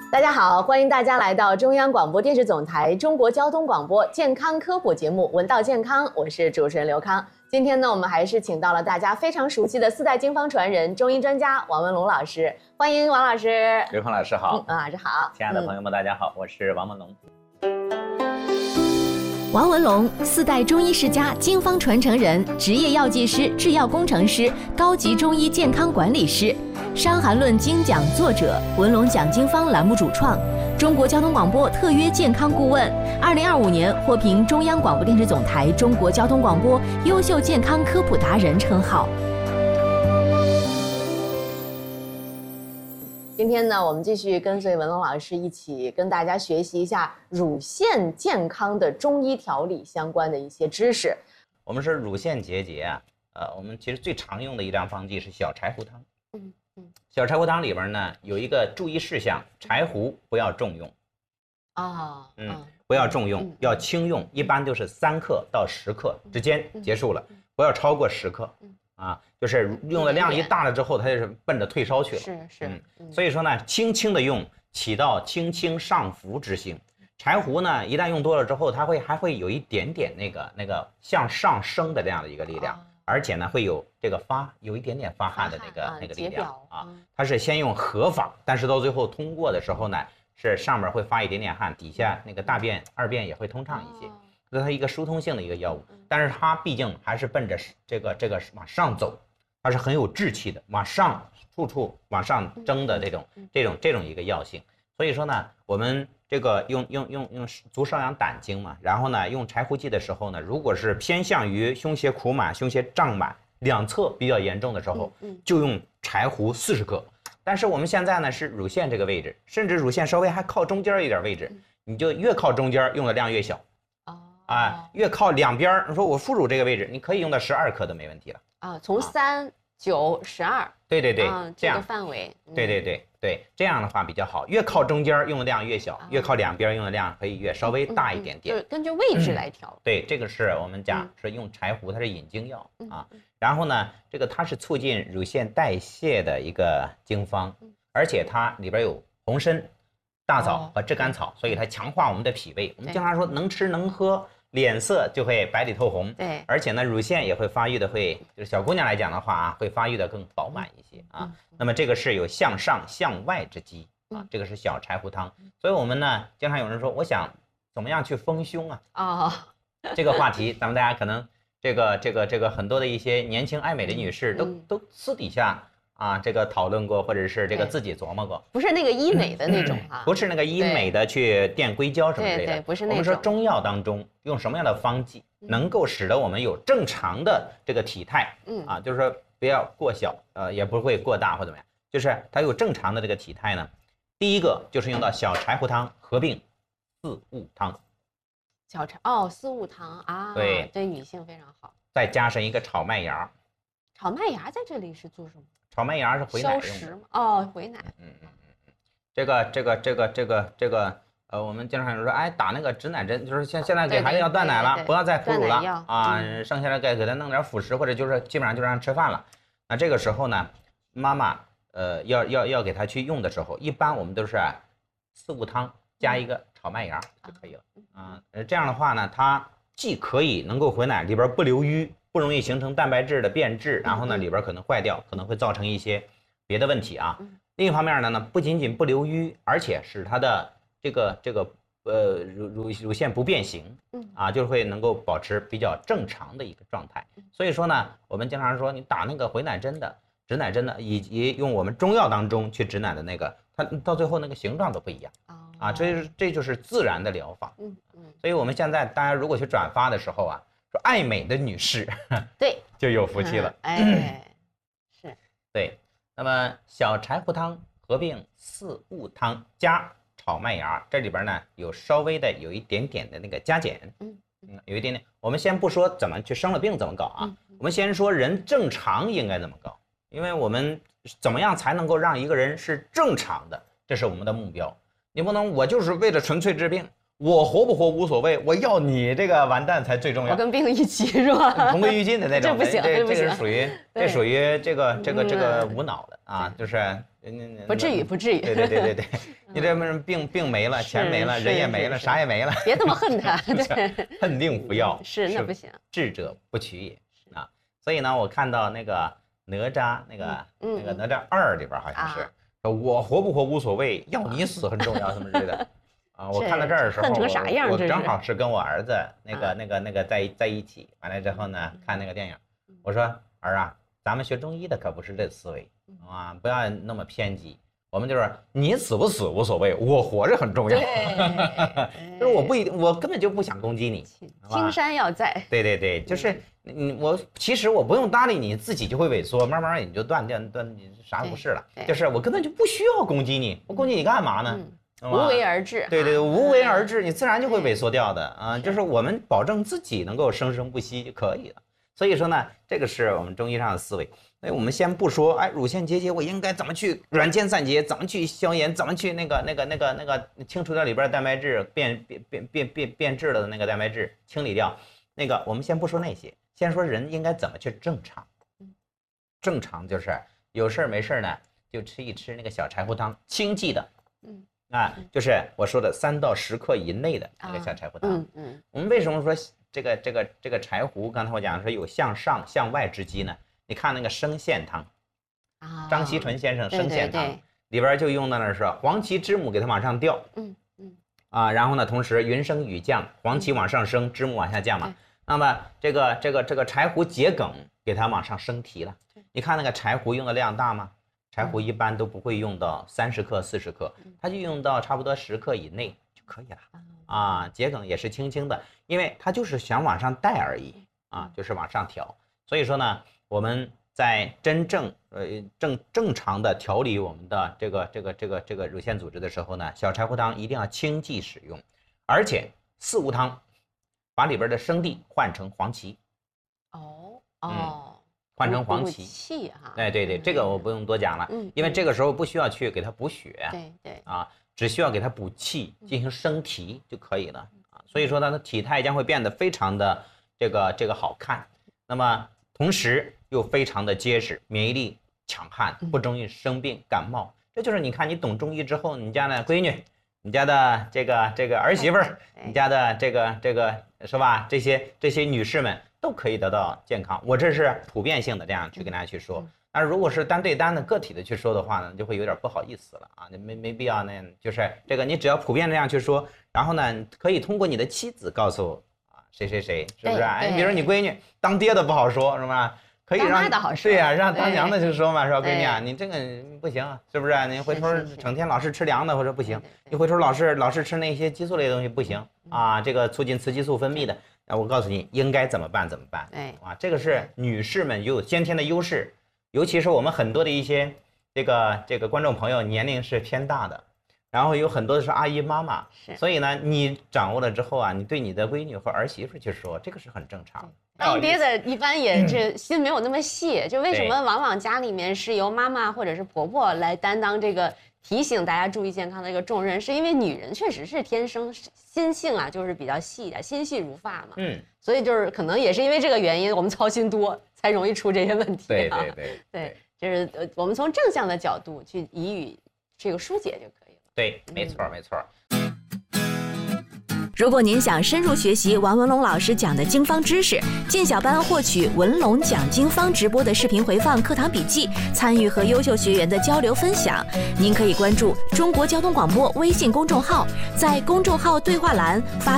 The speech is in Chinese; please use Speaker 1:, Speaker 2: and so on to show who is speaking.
Speaker 1: 大家好，欢迎大家来到中央广播电视总台中国交通广播健康科普节目《闻道健康》，我是主持人刘康。今天呢，我们还是请到了大家非常熟悉的4代经方传人、中医专家王文龙老师，欢迎王老师。
Speaker 2: 刘康老师好，
Speaker 1: 王老师好，
Speaker 2: 亲爱的朋友们，大家好，我是王文龙。
Speaker 3: 王文龙，4代中医世家、经方传承人，职业药剂师、制药工程师，高级中医健康管理师，《伤寒论》精讲作者，文龙讲经方栏目主创，中国交通广播特约健康顾问，2025年获评中央广播电视总台中国交通广播优秀健康科普达人称号。
Speaker 1: 今天呢，我们继续跟随文龙老师一起跟大家学习一下乳腺健康的中医调理相关的一些知识。
Speaker 2: 我们说乳腺结节啊，我们其实最常用的一张方剂是小柴胡汤。小柴胡汤里边呢有一个注意事项，柴胡不要重用。不要重用，要轻用，一般就是3克到10克之间结束了，不要超过10克。就是用的量一大了之后，它就是奔着退烧去了。所以说呢，轻轻的用，起到轻轻上浮之性。柴胡呢，一旦用多了之后，它还会有一点点那个向上升的这样的一个力量，而且呢，会有这个有一点点发汗的那个力量啊。它是先用合法，但是到最后通过的时候呢，是上面会发一点点汗，底下那个大便二便也会通畅一些。这是一个疏通性的一个药物，但是它毕竟还是奔着这个往上走，它是很有志气的，往上处往上争的这种一个药性。所以说呢，我们这个用足少阳胆经嘛，然后呢用柴胡剂的时候呢，如果是偏向于胸胁苦满、胸胁胀满两侧比较严重的时候，就用柴胡40克。但是我们现在呢是乳腺这个位置，甚至乳腺稍微还靠中间一点位置，你就越靠中间用的量越小。越靠两边，你说我副乳这个位置，你可以用到12克都没问题了
Speaker 1: 从3、9、12，
Speaker 2: 对，
Speaker 1: 这个范围，
Speaker 2: 对，这样的话比较好。越靠中间用的量越小，越靠两边用的量可以越稍微大一点点，
Speaker 1: 就是根据位置来调。
Speaker 2: 对，这个是我们讲是用柴胡，它是引经药然后呢，这个它是促进乳腺代谢的一个经方，而且它里边有红参、大枣和炙甘草，所以它强化我们的脾胃。我们经常说能吃能喝，脸色就会白里透红。
Speaker 1: 对，
Speaker 2: 而且呢，乳腺也会发育的就是小姑娘来讲的话会发育的更饱满一些那么这个是有向上向外之机这个是小柴胡汤。所以我们呢，经常有人说，我想怎么样去丰胸这个话题，咱们大家可能这个很多的一些年轻爱美的女士都私底下这个讨论过，或者是这个自己琢磨过，
Speaker 1: 不是那个医美的那种
Speaker 2: 不是那个医美的去垫硅胶什么之类的，
Speaker 1: 对，不是那种。
Speaker 2: 我们说中药当中用什么样的方剂能够使得我们有正常的这个体态就是说不要过小，也不会过大或怎么样，就是它有正常的这个体态呢。第一个就是用到小柴胡汤合并四物汤。
Speaker 1: 四物汤
Speaker 2: 对，
Speaker 1: 对女性非常好。
Speaker 2: 再加上一个炒麦芽。
Speaker 1: 炒麦芽在这里是做什么？
Speaker 2: 炒麦芽是回奶用的。
Speaker 1: 消食吗？回奶。
Speaker 2: 这个我们经常说，打那个止奶针，就是现在给孩子要断奶了，不要再哺乳了剩下的给他弄点辅食，或者就是基本上就让吃饭了。那这个时候呢，妈妈要给他去用的时候，一般我们都是四物汤加一个炒麦芽就可以了这样的话呢，它既可以能够回奶，里边不流淤，不容易形成蛋白质的变质，然后呢里边可能坏掉，可能会造成一些别的问题另一方面呢，不仅仅不流淤，而且使它的这个乳腺不变形就会能够保持比较正常的一个状态。所以说呢，我们经常说你打那个回奶针的、止奶针的，以及用我们中药当中去止奶的那个，它到最后那个形状都不一样这就是自然的疗法。所以我们现在大家如果去转发的时候说爱美的女士
Speaker 1: 对
Speaker 2: 就有福气了
Speaker 1: 是
Speaker 2: 对。那么小柴胡汤合并四物汤加炒麦芽，这里边呢稍微的有一点点的那个加减有一点点。我们先不说怎么去生了病怎么搞我们先说人正常应该怎么搞，因为我们怎么样才能够让一个人是正常的，这是我们的目标。你不能我就是为了纯粹治病，我活不活无所谓，我要你这个完蛋才最重要。
Speaker 1: 我跟病一起是吧？
Speaker 2: 同归于尽的那种。
Speaker 1: 这不行，
Speaker 2: 这是属于这个无脑的就是
Speaker 1: 不至于。
Speaker 2: 对， 你这病没了，钱没了，人也没了，啥也没了，
Speaker 1: 别这么恨他，对，
Speaker 2: 恨定不要，
Speaker 1: 是那不行，
Speaker 2: 智者不取也啊。所以呢，我看到那个哪吒那个哪吒2里边好像是说我活不活无所谓，要你死很重要什么之类的啊。我看到这儿的时候，
Speaker 1: 恨成啥样？
Speaker 2: 我正好是跟我儿子那个在一起，完了之后呢，看那个电影，我说儿啊，咱们学中医的可不是这思维啊，不要那么偏激。我们就是你死不死无所谓，我活着很重要。就是我根本就不想攻击你，
Speaker 1: 青山要在。
Speaker 2: 对，就是其实我不用搭理你，自己就会萎缩，慢慢你就断，你啥也不是了。就是我根本就不需要攻击你，我攻击你干嘛呢？
Speaker 1: 无为而治。
Speaker 2: 对，无为而治，你自然就会萎缩掉的啊。就是我们保证自己能够生生不息就可以了。所以说呢，这个是我们中医上的思维。那我们先不说，乳腺结节我应该怎么去软坚散结，怎么去消炎，怎么去那个清除掉里边蛋白质变质了的那个蛋白质清理掉。那个我们先不说那些，先说人应该怎么去正常。正常就是有事没事呢，就吃一吃那个小柴胡汤，清剂的。就是我说的3到10克以内的那个小柴胡汤。我们为什么说这个柴胡？刚才我讲说有向上向外之机呢？你看那个生线汤，张锡纯先生生线汤里边就用到的是黄芪知母给它往上吊，然后呢，同时云升雨降，黄芪往上升，知母往下降嘛。那么这个柴胡桔梗给它往上升提了。你看那个柴胡用的量大吗？柴胡一般都不会用到30克、40克，它就用到差不多10克以内就可以了。桔梗也是轻轻的，因为它就是想往上带而已就是往上调。所以说呢，我们在真正正常的调理我们的这个乳腺组织的时候呢，小柴胡汤一定要清剂使用，而且4物汤把里边的生地换成黄芪。换成黄芪。对，这个我不用多讲了，因为这个时候不需要去给它补血，只需要给它补气，进行升提就可以了所以说它的体态将会变得非常的这个好看，那么同时又非常的结实，免疫力强悍，不容易生病感冒。这就是你看你懂中医之后，你家的闺女，你家的这个儿媳妇儿，你家的这个是吧？这些女士们都可以得到健康。我这是普遍性的这样去跟大家去说。但是如果是单对单的个体的去说的话呢，就会有点不好意思了你没必要呢。就是这个你只要普遍这样去说，然后呢可以通过你的妻子告诉谁，是不是比如你闺女当爹的不好说，是吧？可以让对呀，让当娘的去说嘛，是吧？闺女你这个不行，是不是？你回头整天老是吃凉的，或者不行。你回头老是吃那些激素类的东西不行这个促进雌激素分泌的。我告诉你应该怎么办。这个是女士们有先天的优势，尤其是我们很多的一些这个观众朋友年龄是偏大的，然后有很多的是阿姨妈妈，所以呢，你掌握了之后你对你的闺女和儿媳妇去说，这个是很正常的。
Speaker 1: 当爹的一般也这心没有那么细，就为什么往往家里面是由妈妈或者是婆婆来担当这个提醒大家注意健康的一个重任，是因为女人确实是天生心性就是比较细的，心细如发嘛。所以就是可能也是因为这个原因，我们操心多，才容易出这些问题。对，就是我们从正向的角度去予以这个疏解就可以了。
Speaker 2: 对，没错。
Speaker 3: 如果您想深入学习王文龙老师讲的经方知识，进小班获取文龙讲经方直播的视频回放、课堂笔记，参与和优秀学员的交流分享，您可以关注中国交通广播微信公众号，在公众号对话栏发